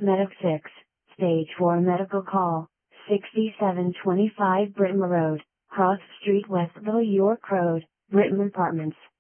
Medic 6, Stage 4 medical call, 6725 Britmer Road, Cross Street, Westville, York Road, Britmer Apartments.